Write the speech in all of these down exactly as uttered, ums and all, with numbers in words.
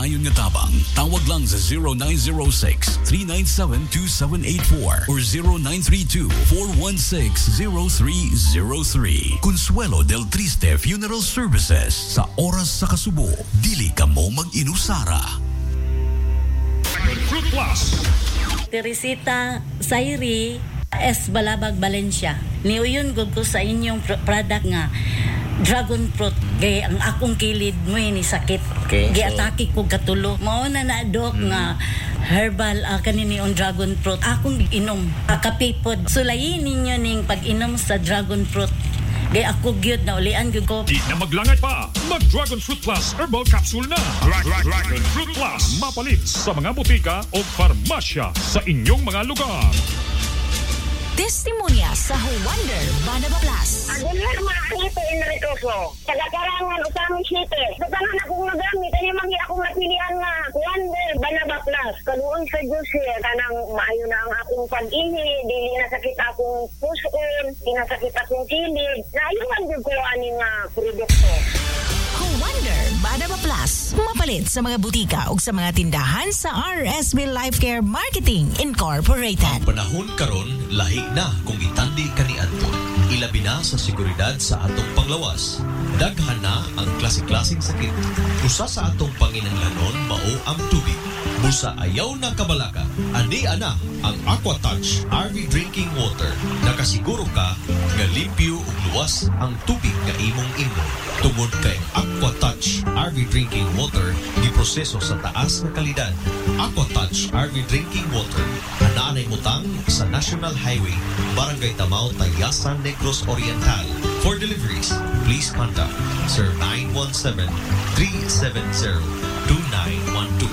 dayon nga tabang. Tawag lang sa zero nine zero six, three nine seven, two seven eight four or zero nine three two, four one six, zero three zero three. Consuelo del Triste Funeral Services. Sa oras sa kasubo, dili ka mo mag-inusara. Fruit Plus. Teresita Sairi S. Balabag, Valencia. Niuyon gud ko sa inyong pr- product nga dragon fruit. Gay ang akong kilid mo ni sakit. Okay, Gi-atake ko katulo. Mao na na dok mm. nga herbal uh, kanini on dragon fruit. Akong inom. Kakapipod. Sulayin ninyo ning pag-inom sa dragon fruit. Gay ako gyud na ulian gyud ko. Di na maglangay pa. Mag Dragon Fruit Plus Herbal Capsule na. Dra- Dra- Dragon Fruit Plus. Mapalit sa mga butika o farmasya sa inyong mga lugar. Testimonya sa Wonder Banaba Plus. Ang ganyan mga kanito inritoso. Tagakarangan usami site. Sa tanan akong nagamit, ani mangi akong napilian nga Wonder Banaba Plus. Kaluoy sa Diyos eh. Kanang maayo na ang akong pag-ihi. Dili na sakit akong puson. Di na sakit akong kilid. Naayuan din ko ani nga produkto. Wonder Banaba Plus. Mapalit sa mga butika o sa mga tindahan sa R S B Life Care Marketing Incorporated. Ang panahon karon lahi na kung itandi kaniadto. Ilabi na sa seguridad sa atong panglawas. Daghan na ang klase-klaseng sakit. Usa sa atong panginahanglanon mao ang tubig. Busa ayaw na kabalaka. Andi ana ang AquaTouch R V Drinking Water. Nakasiguro ka nga limpyo ug luwas ang tubig nga imong imong. Tungod kay AquaTouch R V Drinking Water giproseso sa taas nga kalidad. AquaTouch R V Drinking Water anaanay mutang sa National Highway, Barangay Tamao, Tayasan, Negros Oriental. For deliveries, please contact Sir nine one seven, three seven zero, two nine one two.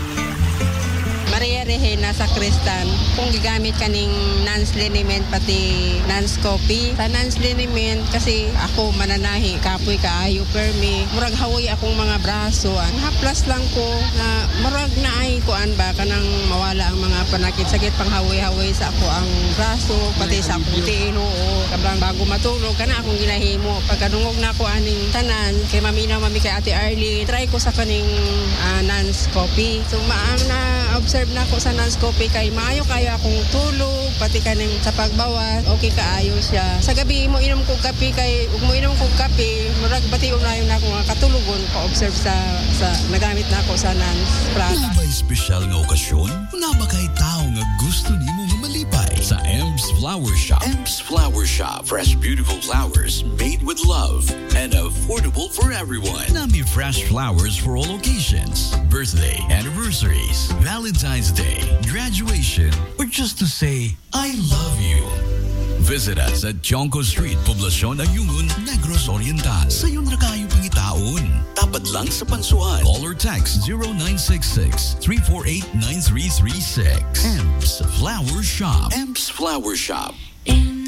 Maria Rehena sa Kristan, kung gigamit kaning Nance liniment pati Nance coffee. Sa Nance liniment kasi ako mananahi, kapoy kaayo permi. Murag hawoy akong mga braso. Ang haplas lang ko na murag naay kuan ba kanang mawala ang mga panakit-sakit pang hawoy-hawoy sa ako ang braso, pati sa akong tinoo. Kabang bago matulog, kana akong ginahimo. Pagkadungog na ako aning tanan, kay maminaw mami kay Ate Arlie, try ko sa kaning uh, Nance coffee. So maang na observe na ako sa Nance coffee kay maayo kayo akong tulog, pati kaning sa pagbawas, okay kaayo siya. Sa gabi mo inom kog kape kay ug mo inom kog kape, murag bati unayon na ako nga katulugon pa observe sa sa nagamit na ako sa Nance product. Kung may espesyal nga okasyon, na ba kay tao nga gusto nimo nga malipay sa Ems Flower Shop. Ems Flower Shop, fresh beautiful flowers made with love and affordable for everyone. Nami fresh flowers for all occasions, birthday, anniversaries, Valentine's Day, graduation, or just to say, I love you. Visit us at Chonco Street, Poblacion Ayungun, Negros Oriental. Sa yun na kayo pangitaon. Tapat lang sa Pansuan. Call or text zero nine six six, three four eight, nine three three six. Ems Flower Shop. Ems Flower Shop.